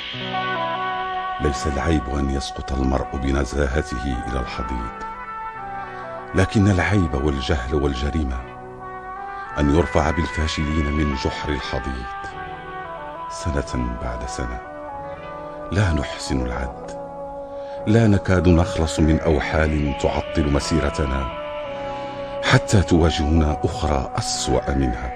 ليس العيب أن يسقط المرء بنزاهته إلى الحضيض، لكن العيب والجهل والجريمة أن يرفع بالفاشلين من جحر الحضيض سنة بعد سنة. لا نحسن العد، لا نكاد نخلص من أوحال تعطل مسيرتنا حتى تواجهنا أخرى أسوأ منها،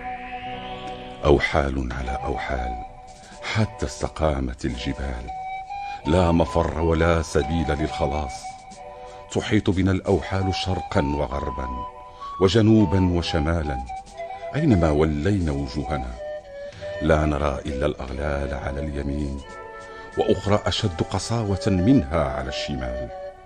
أوحال على أوحال حتى استقامت الجبال. لا مفر ولا سبيل للخلاص، تحيط بنا الأوحال شرقا وغربا وجنوبا وشمالا، أينما ولينا وجوهنا لا نرى إلا الأغلال على اليمين وأخرى أشد قساوة منها على الشمال.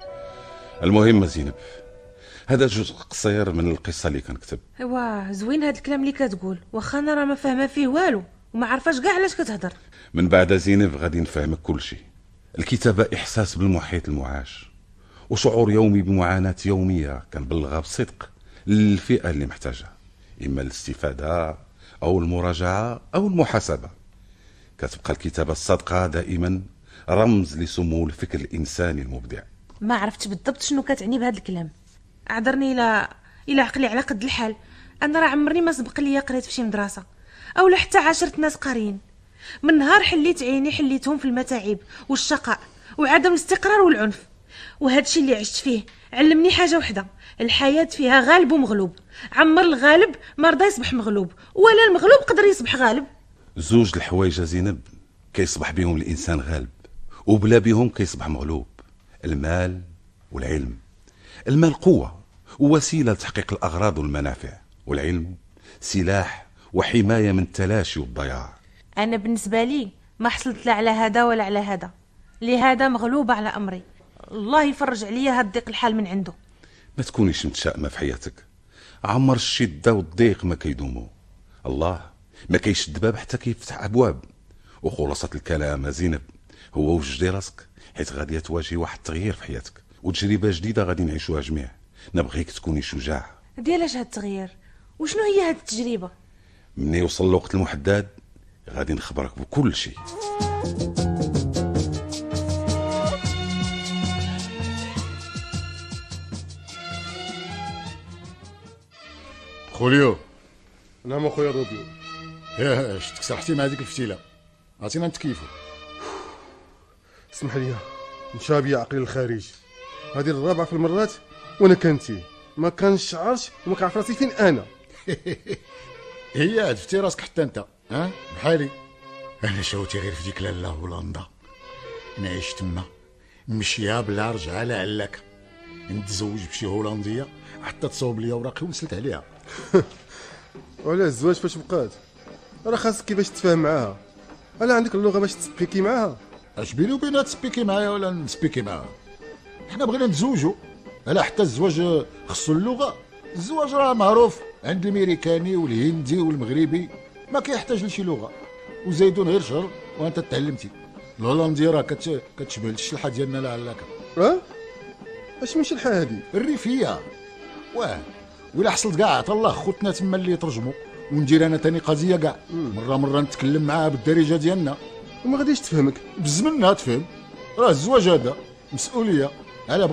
المهم زينب، هذا جزء قصير من القصة اللي كنكتب. ايوا زوين هاد الكلام اللي كتقول، واخا انا راه ما فاهمه فيه والو وما عارفاش كاع علاش كتهضر. من بعد زينب غادي نفهمك كل شيء. الكتابة إحساس بالمحيط المعاش وشعور يومي بمعاناة يومية كنبلغها بصدق للفئة اللي محتاجها، إما الاستفادة أو المراجعة أو المحاسبة. كتبقى الكتابة الصادقة دائما رمز لسمو الفكر الإنساني المبدع. ما عرفتش بالضبط شنو كتعني بهذا الكلام، اعذرني الى عقلي على قد الحال. انا راه عمرني ما سبق لي قريت في شي مدرسه او حتى عاشرت ناس قارين. من نهار حليت عيني حليتهم في المتاعب والشقاء وعدم الاستقرار والعنف، وهذا الشيء اللي عشت فيه علمني حاجه وحده: الحياه فيها غالب ومغلوب. عمر الغالب ما رضى يصبح مغلوب، ولا المغلوب قدر يصبح غالب. زوج الحوايج زينب كيصبح بهم الإنسان غالب، وبلا بهم كيصبح مغلوب: المال والعلم. المال قوة ووسيلة لتحقيق الأغراض والمنافع، والعلم سلاح وحماية من التلاشي والضياع. انا بالنسبه لي ما حصلت لا على هذا ولا على هذا، لهذا مغلوبه على امري. الله يفرج عليا هاد ضيق الحال من عنده. ما تكونيش متشائمة في حياتك، عمر الشدة والضيق ما كيدوموا. الله ما كيشد باب حتى كيفتح أبواب. وخلاصة الكلام زينب هو وجدي راسك، حيت غادي تواجهي واحد التغيير في حياتك وتجربة جديدة غادي نعيشوها جميع. نبغيك تكوني شجاع. ديالاش هاد التغيير؟ وشنو هي هاد التجربه؟ مني يوصل الوقت المحدد غادي نخبرك بكل شيء. خوليو. نعم اخويا روبيو. ياه شتك سرحتي مع هذيك الفتيله، عطينا نتكيفو. اسمح لي، نشابي عقلي الخارج. هذه الرابعه في المرات وانا كنتي ما كنشعرش وما كنعرف راسي فين انا. هي عرفتي راسك حتى انت بحالي. انا شوتي غير في ديك لاله هولندا، نعيش تما مشيه بلا رجعه لا علاك، نتزوج بشي هولنديه حتى تصوب لي اوراقي ونسلت عليها. وعلى الزواج فاش بقات؟ راه خاصك كيفاش تتفاهم معاها. الا عندك اللغه باش تسبيكي معاها. اش بيني وبينها تسبيكي معايا ولا نسبيكي معاها؟ حنا بغينا نتزوجوا. الا حتى الزواج خصو اللغه. الزواج راه معروف عند الميريكاني والهندي والمغربي، ما كيحتاج لشي لغه. وزيدون غير شهر وانت تعلمتي. الهولنديه راه كتشبه الشلحه ديالنا لا علاكه. اش من شلحه هادي؟ الريفيه. ولا حصلت كاع عطا الله خوتنا تما اللي يترجموا، وندير انا تاني قضيه كاع مره نتكلم معاها بالدارجه ديالنا وما غاديش تفهمك. بزمنها تفهم. راه الزواج هذا مسؤوليه على